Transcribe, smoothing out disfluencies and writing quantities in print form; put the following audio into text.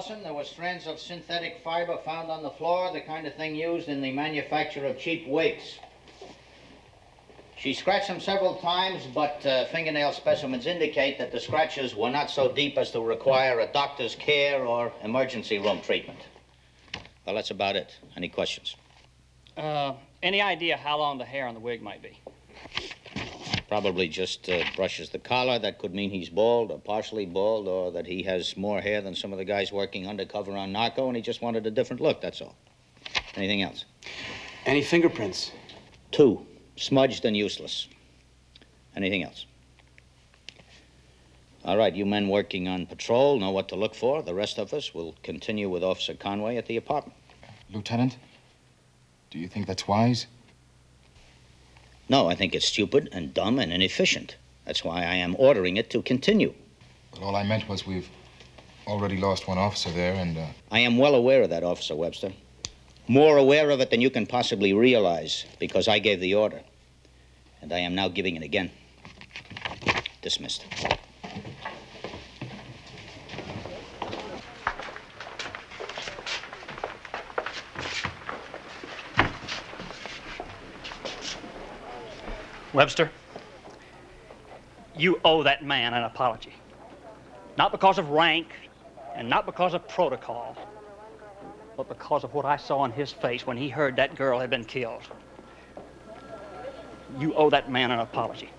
Dawson, there were strands of synthetic fiber found on the floor, the kind of thing used in the manufacture of cheap wigs. She scratched them several times, but fingernail specimens indicate that the scratches were not so deep as to require a doctor's care or emergency room treatment. Well, that's about it. Any questions? Any idea how long the hair on the wig might be? Probably just brushes the collar. That could mean he's bald or partially bald, or that he has more hair than some of the guys working undercover on Narco, and he just wanted a different look, that's all. Anything else? Any fingerprints? 2, smudged and useless. Anything else? All right, you men working on patrol know what to look for. The rest of us will continue with Officer Conway at the apartment. Lieutenant, do you think that's wise? No, I think it's stupid and dumb and inefficient. That's why I am ordering it to continue. But all I meant was we've already lost one officer there, and I am well aware of that, Officer Webster. More aware of it than you can possibly realize, because I gave the order. And I am now giving it again. Dismissed. Webster, you owe that man an apology. Not because of rank and not because of protocol, but because of what I saw on his face when he heard that girl had been killed. You owe that man an apology.